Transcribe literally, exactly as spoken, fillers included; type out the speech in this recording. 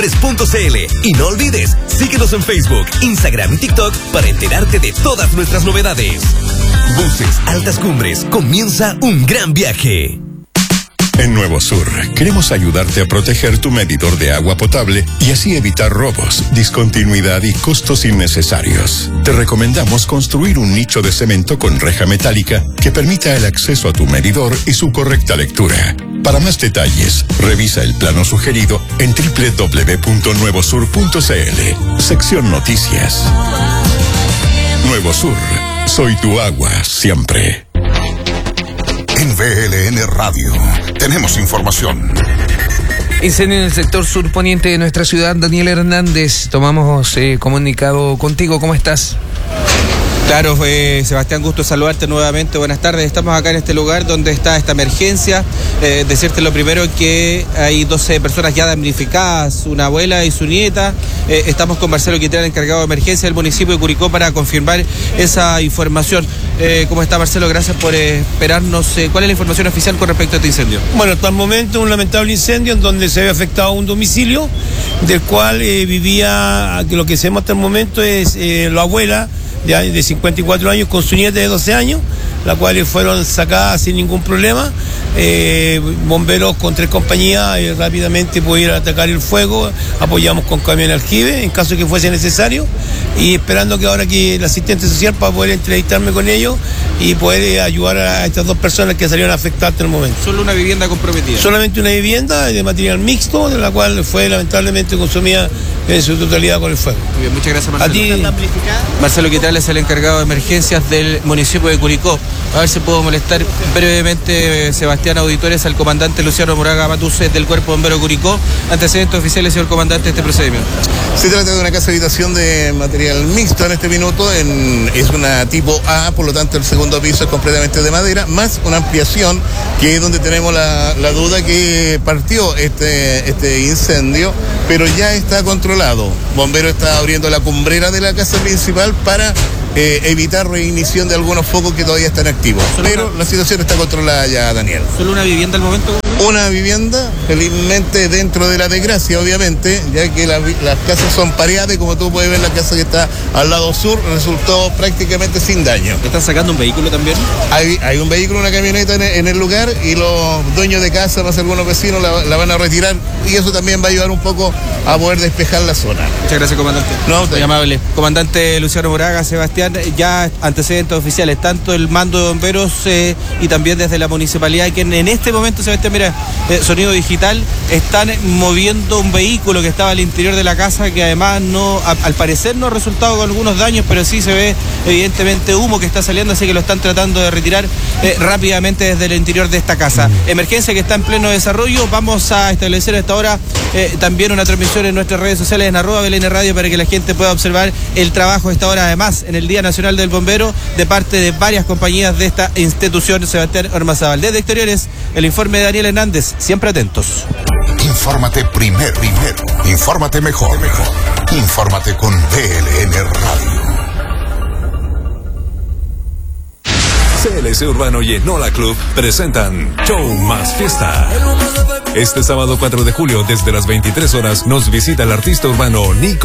punto c l. Y no olvides, síguenos en Facebook, Instagram y TikTok para enterarte de todas nuestras novedades. Buses Altas Cumbres, comienza un gran viaje. En Nuevo Sur, queremos ayudarte a proteger tu medidor de agua potable y así evitar robos, discontinuidad y costos innecesarios. Te recomendamos construir un nicho de cemento con reja metálica que permita el acceso a tu medidor y su correcta lectura. Para más detalles, revisa el plano sugerido en doble u doble u doble u punto nuevo sur punto c l. Sección Noticias. Nuevo Sur, soy tu agua siempre. En V L N Radio tenemos información. Incendio en el sector surponiente de nuestra ciudad. Daniel Hernández, tomamos eh, comunicado contigo. ¿Cómo estás? Claro, eh, Sebastián, gusto saludarte nuevamente. Buenas tardes. Estamos acá en este lugar donde está esta emergencia. Eh, decirte lo primero que hay doce personas ya damnificadas, una abuela y su nieta. Eh, estamos con Marcelo Quitrán, encargado de emergencia del municipio de Curicó, para confirmar esa información. Eh, ¿Cómo está, Marcelo? Gracias por eh, esperarnos. Eh, ¿Cuál es la información oficial con respecto a este incendio? Bueno, hasta el momento un lamentable incendio en donde se había afectado un domicilio del cual eh, vivía, lo que sabemos hasta el momento es eh, la abuela de, de cincuenta y cuatro años con su nieta de doce años, las cuales fueron sacadas sin ningún problema. Eh, bomberos con tres compañías eh, rápidamente pudieron atacar el fuego, apoyamos con camión aljibe en caso que fuese necesario, y esperando que ahora que el asistente social para poder entrevistarme con ellos y poder eh, ayudar a estas dos personas que salieron afectadas hasta el momento. ¿Solo una vivienda comprometida? Solamente una vivienda de material mixto, de la cual fue lamentablemente consumida en su totalidad con el fuego. Muy bien, muchas gracias, Marcelo. A ti, Marcelo Quitrán es el encargado de emergencias del municipio de Curicó. A ver si puedo molestar brevemente, Sebastián, auditores, al comandante Luciano Moraga Matuse del Cuerpo Bombero Curicó. Antecedentes oficiales, señor comandante, de este procedimiento. Se trata de una casa habitación de material mixto en este minuto, en, es una tipo A, por lo tanto el segundo piso es completamente de madera, más una ampliación que es donde tenemos la, la duda que partió este, este incendio, pero ya está controlado. Bombero está abriendo la cumbrera de la casa principal para eh, evitar reignición de algunos focos que todavía están activos. Pero una... la situación está controlada ya, Daniel. ¿Solo una vivienda al momento? Una vivienda, felizmente dentro de la desgracia, obviamente, ya que la, las casas son pareadas y como tú puedes ver, la casa que está al lado sur resultó prácticamente sin daño. ¿Están sacando un vehículo también? Hay, hay un vehículo, una camioneta en el, en el lugar, y los dueños de casa, más algunos vecinos, la, la van a retirar, y eso también va a ayudar un poco a poder despejar la zona. Muchas gracias, comandante. No, muy amable. Comandante Luciano Moraga, Sebastián, ya antecedentes oficiales, tanto el mando de bomberos eh, y también desde la municipalidad, que en, en este momento, Sebastián, mira, eh, sonido digital, están moviendo un vehículo que estaba al interior de la casa, que además no, a, al parecer no ha resultado con algunos daños, pero sí se ve evidentemente humo que está saliendo, así que lo están tratando de retirar eh, rápidamente desde el interior de esta casa. Emergencia que está en pleno desarrollo. Vamos a establecer a esta hora eh, también una transmisión en nuestras redes sociales en arroba V L N Radio para que la gente pueda observar el trabajo a esta hora, además en el Día Nacional del Bombero, de parte de varias compañías de esta institución. Sebastián Ormazábal. Desde Exteriores, el informe de Daniel Hernández. Siempre atentos. Infórmate primero, primero. Infórmate mejor, mejor. Infórmate con V L N Radio. C L C Urbano y Enola Club presentan Show Más Fiesta. Este sábado cuatro de julio, desde las veintitrés horas, nos visita el artista urbano Nico